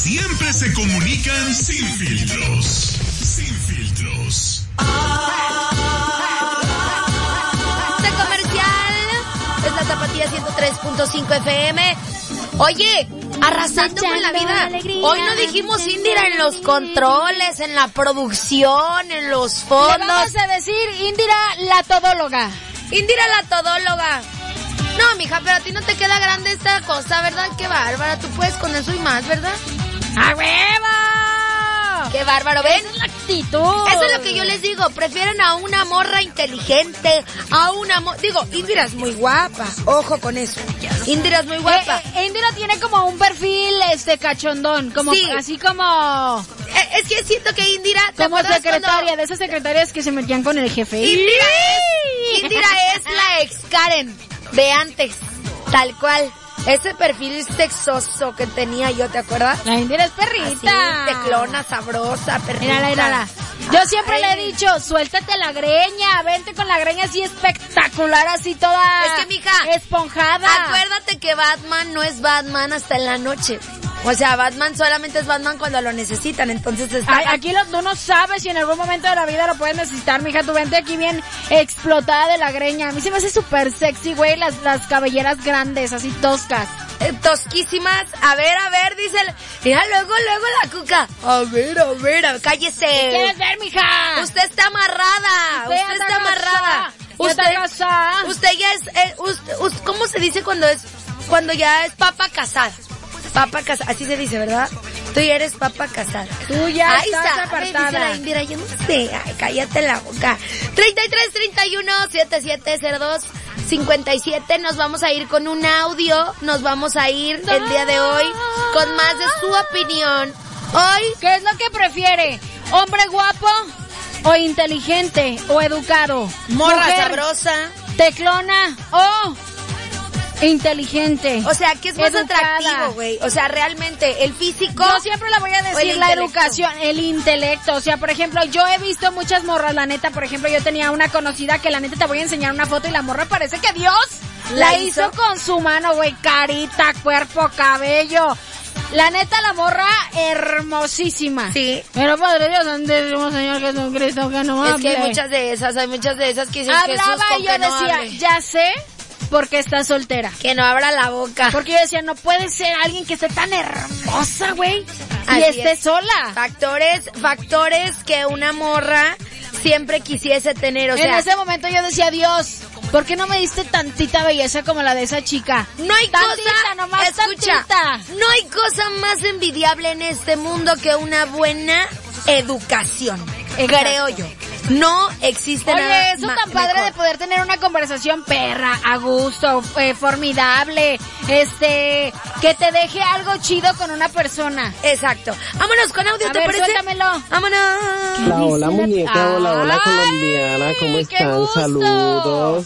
siempre se comunican sin filtros. Sin filtros. Este comercial es la Tapatía 103.5 FM. Oye, arrasando con la vida. Hoy no dijimos Indira en los controles, en la producción, en los fondos. Le vamos a decir Indira la todóloga. Indira la todóloga. No, mija, pero a ti no te queda grande esta cosa, ¿verdad? Qué bárbara, tú puedes con eso y más, ¿verdad? ¡A huevo! ¡Qué bárbaro! ¿Ven? Esa es la actitud. Eso es lo que yo les digo, prefieren a una morra inteligente, a una digo, Indira es muy guapa, ojo con eso. Indira es muy guapa. Indira tiene como un perfil cachondón, como sí. Así como es que siento que Indira, como secretaria, de esas secretarias que se metían con el jefe. Indira es la ex Karen de antes, tal cual. Ese perfil sexoso que tenía yo, ¿te acuerdas? La Indira es perrita. Así, teclona, sabrosa, perrita. Mírala. Yo siempre le he dicho, suéltate la greña, vente con la greña así espectacular, así toda es que, mija, esponjada. Acuérdate que Batman no es Batman hasta en la noche. O sea, Batman solamente es Batman cuando lo necesitan, entonces está... Aquí tú no sabes si en algún momento de la vida lo puedes necesitar, mija. Tú vente aquí bien explotada de la greña. A mí se me hace súper sexy, güey, las cabelleras grandes, así toscas. Tosquísimas. A ver, dice mira, luego la cuca. A ver, cállese. ¿Qué quieres ver, mija? Usted está amarrada. Usted está amarrada. Usted ya es, ¿cómo se dice cuando ya es papa casada? Papa casada, así se dice, ¿verdad? Tú ya eres papa casada. Tú ya ahí estás está. apartada. Dice la Indira, yo no sé. Ay, cállate la boca. 33-31-7702-57. Nos vamos a ir con un audio. Nos vamos a ir el día de hoy con más de su opinión. Hoy, ¿qué es lo que prefiere? ¿Hombre guapo o inteligente o educado? Morra Mujer sabrosa, teclona o inteligente. O sea, ¿qué es más educada, atractivo, güey? O sea, realmente, el físico. Yo siempre le voy a decir la educación, el intelecto. O sea, por ejemplo, yo he visto muchas morras, la neta. Por ejemplo, yo tenía una conocida que la neta te voy a enseñar una foto y la morra parece que Dios la hizo con su mano, güey. Carita, cuerpo, cabello. La neta, la morra, hermosísima. Sí. Pero Padre Dios, santísimo Señor Jesucristo, que no hable. Es que hay muchas de esas que dicen hablaba Jesús, y yo decía, ya sé porque está soltera. Que no abra la boca. Porque yo decía, no puede ser alguien que esté tan hermosa, güey, y esté sola. Factores que una morra siempre quisiese tener, o sea. En ese momento yo decía, Dios, ¿por qué no me diste tantita belleza como la de esa chica? No hay no hay cosa más envidiable en este mundo que una buena educación. Exacto. Creo yo. No existe nada. Oye, eso tan padre mejor de poder tener una conversación perra, a gusto, formidable, que te deje algo chido con una persona. Exacto. Vámonos con audio, ¿te parece? Suéltamelo. Vámonos. Hola muñeca, hola colombiana, ¿cómo están? Saludos.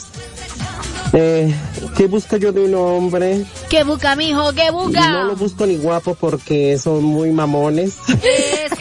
¿Qué busco yo de un hombre? ¿Qué busca, mijo? ¿Qué busca? No lo busco ni guapo porque son muy mamones.